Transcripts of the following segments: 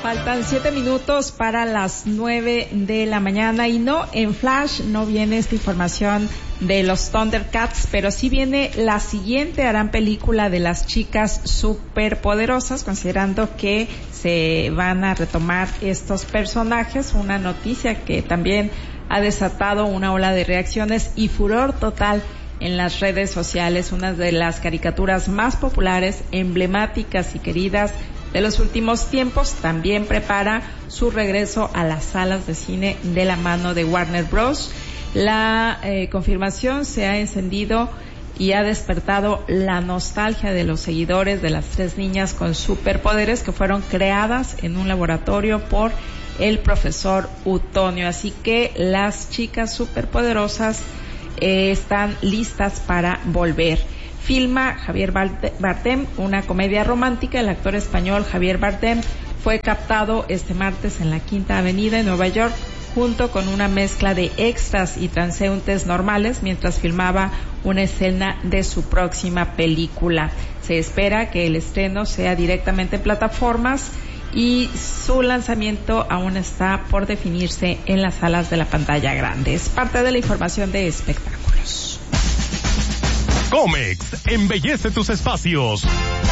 Faltan 7 minutos para las 9 de la mañana y no, en Flash no viene esta información de los Thundercats, pero sí viene la siguiente. Harán película de las chicas superpoderosas, considerando que se van a retomar estos personajes, una noticia que también ha desatado una ola de reacciones y furor total en las redes sociales. Una de las caricaturas más populares, emblemáticas y queridas de los últimos tiempos, también prepara su regreso a las salas de cine de la mano de Warner Bros. La confirmación se ha encendido y ha despertado la nostalgia de los seguidores de las tres niñas con superpoderes que fueron creadas en un laboratorio por el profesor Utonio. Así que las chicas superpoderosas están listas para volver. Filma Javier Bardem una comedia romántica. El actor español Javier Bardem fue captado este martes en la Quinta Avenida en Nueva York junto con una mezcla de extras y transeúntes normales mientras filmaba una escena de su próxima película. Se espera que el estreno sea directamente en plataformas y su lanzamiento aún está por definirse en las salas de la pantalla grande. Es parte de la información de espectáculos. Comex embellece tus espacios.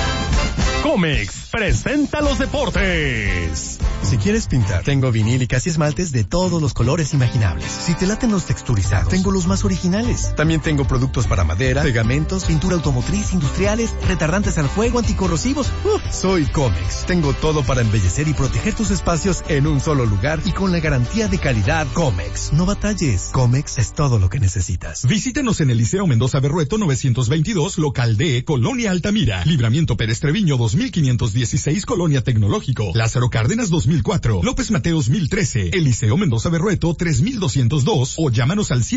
Comex presenta los deportes. Si quieres pintar, tengo vinílicas y esmaltes de todos los colores imaginables. Si te laten los texturizados, tengo los más originales. También tengo productos para madera, pegamentos, pintura automotriz, industriales, retardantes al fuego, anticorrosivos. Soy Comex. Tengo todo para embellecer y proteger tus espacios en un solo lugar y con la garantía de calidad Comex. No batalles. Comex es todo lo que necesitas. Visítenos en el Liceo Mendoza Berrueto 922, local D, Colonia Altamira. Libramiento Pérez Treviño 2516, Colonia Tecnológico. Lázaro Cárdenas 2004, López Mateos 1013, Eliseo Mendoza Berrueto 3202 o llámanos al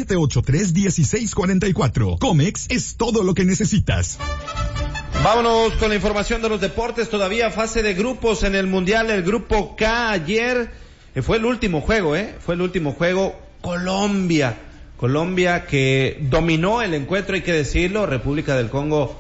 783-1644. Comex es todo lo que necesitas. Vámonos con la información de los deportes. Todavía fase de grupos en el Mundial. El grupo K ayer fue el último juego, fue el último juego. Colombia que dominó el encuentro, hay que decirlo. República del Congo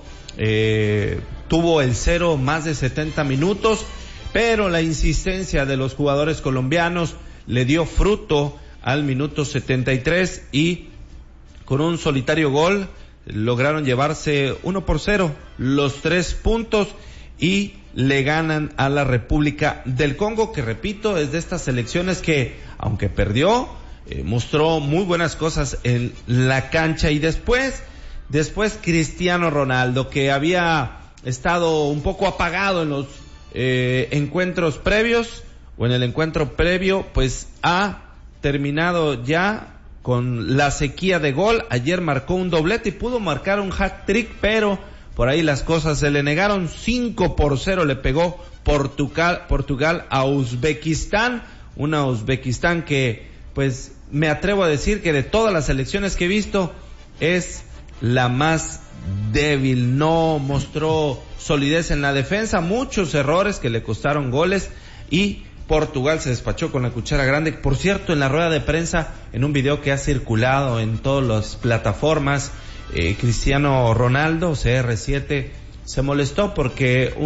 tuvo el cero más de 70 minutos, pero la insistencia de los jugadores colombianos le dio fruto al minuto 73 y con un solitario gol lograron llevarse 1-0 los 3 puntos y le ganan a la República del Congo, que repito, es de estas selecciones que, aunque perdió, mostró muy buenas cosas en la cancha. Y después Cristiano Ronaldo, que había estado un poco apagado en los encuentros previos, o en el encuentro previo, pues ha terminado ya con la sequía de gol. Ayer marcó un doblete y pudo marcar un hat-trick, pero por ahí las cosas se le negaron. 5-0 le pegó Portugal a Uzbekistán, una Uzbekistán que, pues, me atrevo a decir que de todas las selecciones que he visto es la más débil. No mostró solidez en la defensa, muchos errores que le costaron goles y Portugal se despachó con la cuchara grande. Por cierto, en la rueda de prensa, en un video que ha circulado en todas las plataformas, Cristiano Ronaldo, CR7, se molestó porque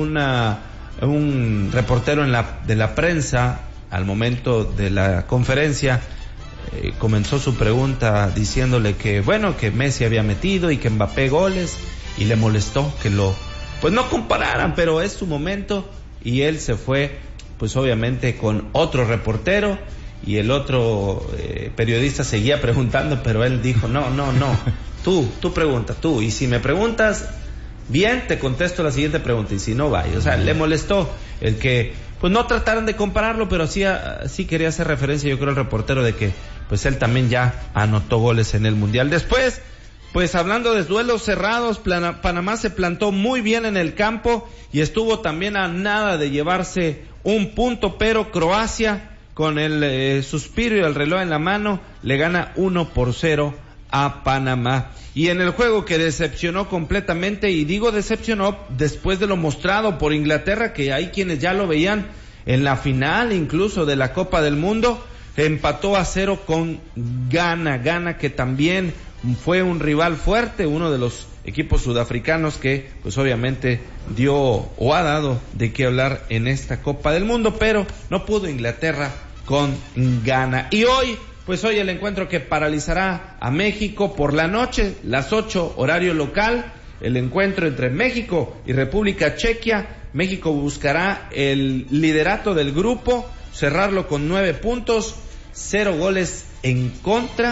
un reportero de la prensa, al momento de la conferencia, comenzó su pregunta diciéndole que Messi había metido y que Mbappé goles, y le molestó que no compararan, pero es su momento, y él se fue, pues obviamente con otro reportero, y el otro periodista seguía preguntando, pero él dijo, no, tú pregunta, tú, y si me preguntas bien, te contesto la siguiente pregunta, y si no, vaya. O sea, le molestó el que, pues no trataron de compararlo, pero sí quería hacer referencia, yo creo, al reportero de que, pues él también ya anotó goles en el Mundial. Después, pues hablando de duelos cerrados, Panamá se plantó muy bien en el campo y estuvo también a nada de llevarse un punto, pero Croacia, con el suspiro y el reloj en la mano, le gana 1-0 a Panamá. Y en el juego que decepcionó completamente, y digo decepcionó después de lo mostrado por Inglaterra, que hay quienes ya lo veían en la final incluso de la Copa del Mundo, empató a 0 con Ghana, que también fue un rival fuerte, uno de los equipos sudafricanos que pues obviamente dio o ha dado de qué hablar en esta Copa del Mundo, pero no pudo Inglaterra con Ghana. Y hoy el encuentro que paralizará a México por la noche, las 8 horario local, el encuentro entre México y República Checa. México buscará el liderato del grupo, cerrarlo con 9 puntos, 0 goles en contra.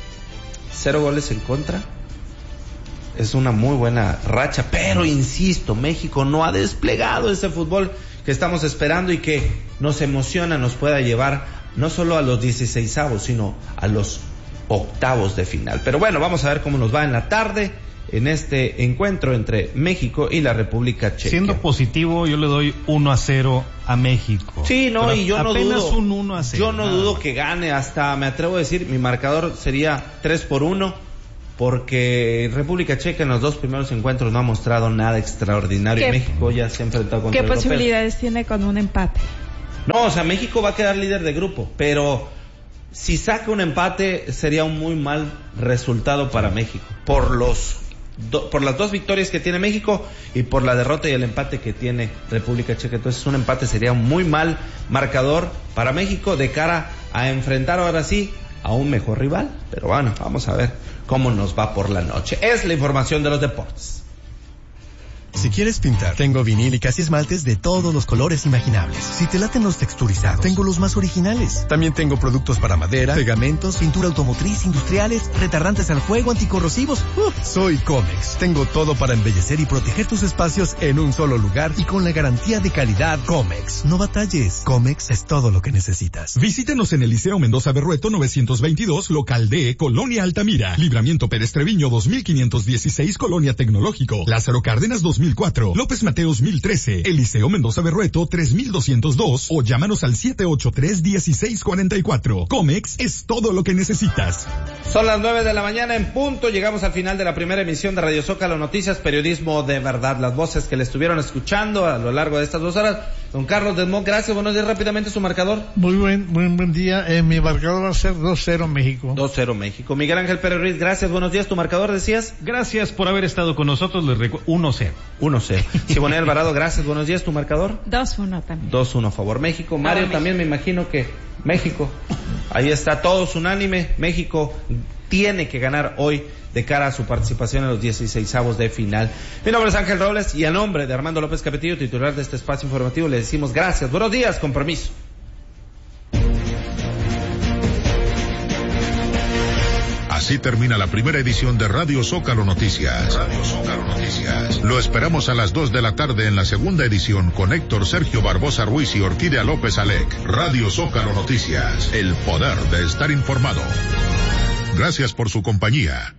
0 goles en contra. Es una muy buena racha, pero insisto, México no ha desplegado ese fútbol que estamos esperando y que nos emociona, nos pueda llevar no solo a los 16avos, sino a los octavos de final. Pero bueno, vamos a ver cómo nos va en la tarde en este encuentro entre México y la República Checa. Siendo positivo, yo le doy 1-0 a México. Sí, no, pero y yo no dudo. Apenas un 1-0. Yo no dudo que gane, hasta me atrevo a decir, mi marcador sería 3-1, porque República Checa en los 2 primeros encuentros no ha mostrado nada extraordinario. México ya se ha enfrentado contra ¿Qué posibilidades tiene con un empate? No, o sea, México va a quedar líder de grupo, pero si saca un empate sería un muy mal resultado para México, por las 2 victorias que tiene México y por la derrota y el empate que tiene República Checa. Entonces un empate sería un muy mal marcador para México de cara a enfrentar ahora sí a un mejor rival. Pero bueno, vamos a ver cómo nos va por la noche. Es la información de los deportes. Si quieres pintar, tengo vinílicas y esmaltes de todos los colores imaginables. Si te laten los texturizados, tengo los más originales. También tengo productos para madera, pegamentos, pintura automotriz, industriales, retardantes al fuego, anticorrosivos. Soy Comex. Tengo todo para embellecer y proteger tus espacios en un solo lugar y con la garantía de calidad Comex. No batalles. Comex es todo lo que necesitas. Visítenos en el Liceo Mendoza Berrueto 922, local D, Colonia Altamira. Libramiento Pérez Treviño 2516, Colonia Tecnológico. Lázaro Cárdenas 2004, López Mateos 1013, Eliseo Mendoza Berrueto 3202 o llámanos al 783-1644. Comex es todo lo que necesitas. Son las 9 de la mañana en punto, llegamos al final de la primera emisión de Radio Zócalo Noticias, periodismo de verdad, las voces que le estuvieron escuchando a lo largo de estas 2 horas. Don Carlos Desmond, gracias, buenos días, rápidamente su marcador. Muy buen día, mi marcador va a ser 2-0 México. 2-0 México. Miguel Ángel Pérez Ruiz, gracias, buenos días, tu marcador decías. Gracias por haber estado con nosotros, les recuerdo 1-0. 1-0. Siboney Alvarado, gracias, buenos días, tu marcador. 2-1 también. 2-1 a favor México. Mario, también me imagino que México. Ahí está, todos unánime. México tiene que ganar hoy de cara a su participación en los 16avos de final. Mi nombre es Ángel Robles y a nombre de Armando López Capetillo, titular de este espacio informativo, le decimos gracias, buenos días, con permiso. Así termina la primera edición de Radio Zócalo Noticias. Radio Zócalo Noticias. Lo esperamos a las 2 de la tarde en la segunda edición con Héctor Sergio Barbosa Ruiz y Orquídea López Alec. Radio Zócalo Noticias. El poder de estar informado. Gracias por su compañía.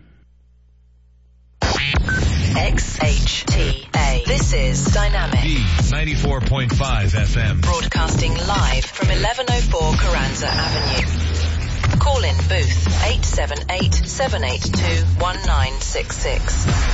XHTA. This is Dynamic. B94.5 FM. Broadcasting live from 1104 Carranza Avenue. Call in booth 878-782-1966.